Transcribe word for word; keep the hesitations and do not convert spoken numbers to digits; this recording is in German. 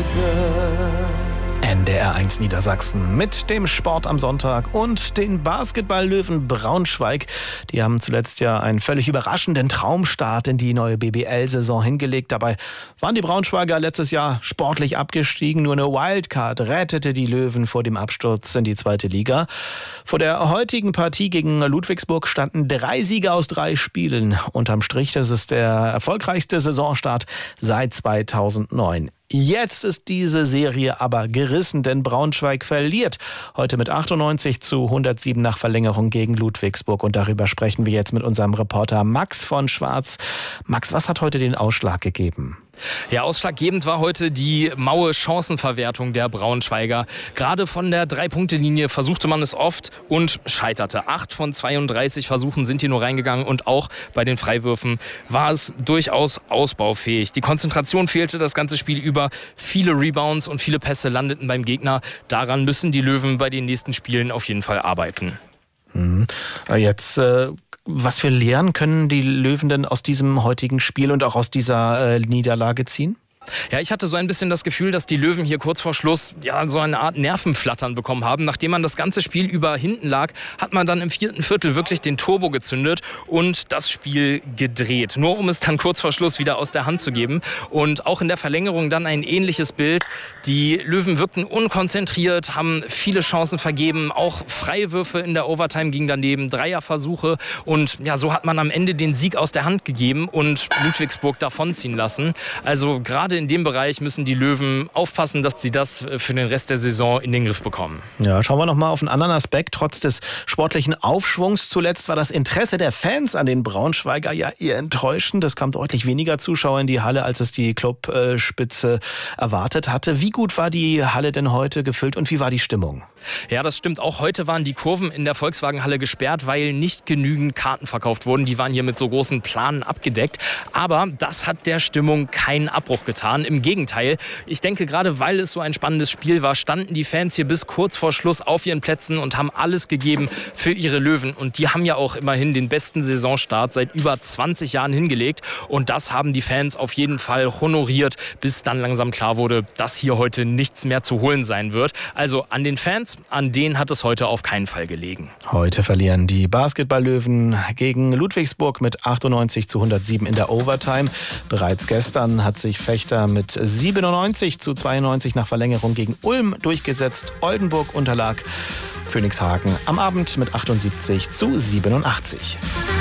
N D R eins Niedersachsen mit dem Sport am Sonntag und den Basketball-Löwen Braunschweig. Die haben zuletzt ja einen völlig überraschenden Traumstart in die neue B B L-Saison hingelegt. Dabei waren die Braunschweiger letztes Jahr sportlich abgestiegen. Nur eine Wildcard rettete die Löwen vor dem Absturz in die zweite Liga. Vor der heutigen Partie gegen Ludwigsburg standen drei Siege aus drei Spielen. Unterm Strich, das ist der erfolgreichste Saisonstart seit zweitausendneun. Jetzt ist diese Serie aber gerissen, denn Braunschweig verliert heute mit achtundneunzig zu hundertsieben nach Verlängerung gegen Ludwigsburg. Und darüber sprechen wir jetzt mit unserem Reporter Max von Schwarz. Max, was hat heute den Ausschlag gegeben? Ja, ausschlaggebend war heute die maue Chancenverwertung der Braunschweiger. Gerade von der Drei-Punkte-Linie versuchte man es oft und scheiterte. Acht von zweiunddreißig Versuchen sind hier nur reingegangen und auch bei den Freiwürfen war es durchaus ausbaufähig. Die Konzentration fehlte das ganze Spiel über. Viele Rebounds und viele Pässe landeten beim Gegner. Daran müssen die Löwen bei den nächsten Spielen auf jeden Fall arbeiten. Hm. Jetzt... Äh Was für Lehren können die Löwen denn aus diesem heutigen Spiel und auch aus dieser äh, Niederlage ziehen? Ja, ich hatte so ein bisschen das Gefühl, dass die Löwen hier kurz vor Schluss ja so eine Art Nervenflattern bekommen haben. Nachdem man das ganze Spiel über hinten lag, hat man dann im vierten Viertel wirklich den Turbo gezündet und das Spiel gedreht. Nur um es dann kurz vor Schluss wieder aus der Hand zu geben. Und auch in der Verlängerung dann ein ähnliches Bild. Die Löwen wirkten unkonzentriert, haben viele Chancen vergeben. Auch Freiwürfe in der Overtime gingen daneben, Dreierversuche. Und ja, so hat man am Ende den Sieg aus der Hand gegeben und Ludwigsburg davonziehen lassen. Also gerade in dem Bereich müssen die Löwen aufpassen, dass sie das für den Rest der Saison in den Griff bekommen. Ja, schauen wir noch mal auf einen anderen Aspekt. Trotz des sportlichen Aufschwungs zuletzt war das Interesse der Fans an den Braunschweiger ja eher enttäuschend. Es kamen deutlich weniger Zuschauer in die Halle, als es die Clubspitze erwartet hatte. Wie gut war die Halle denn heute gefüllt und wie war die Stimmung? Ja, das stimmt. Auch heute waren die Kurven in der Volkswagenhalle gesperrt, weil nicht genügend Karten verkauft wurden. Die waren hier mit so großen Planen abgedeckt. Aber das hat der Stimmung keinen Abbruch getan. Im Gegenteil. Ich denke, gerade weil es so ein spannendes Spiel war, standen die Fans hier bis kurz vor Schluss auf ihren Plätzen und haben alles gegeben für ihre Löwen. Und die haben ja auch immerhin den besten Saisonstart seit über zwanzig Jahren hingelegt. Und das haben die Fans auf jeden Fall honoriert, bis dann langsam klar wurde, dass hier heute nichts mehr zu holen sein wird. Also an den Fans, an denen hat es heute auf keinen Fall gelegen. Heute verlieren die Basketball-Löwen gegen Ludwigsburg mit achtundneunzig zu hundertsieben in der Overtime. Bereits gestern hat sich Fechter mit siebenundneunzig zu zweiundneunzig nach Verlängerung gegen Ulm durchgesetzt. Oldenburg unterlag Phoenixhagen am Abend mit achtundsiebzig zu siebenundachtzig.